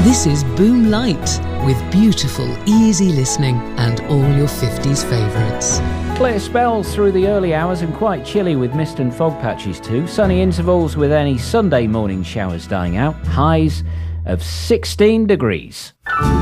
This is Boom Light with beautiful, easy listening and all your 50s favourites. Clear spells through the early hours and quite chilly with mist and fog patches too. Sunny intervals with any Sunday morning showers dying out. Highs of 16 degrees.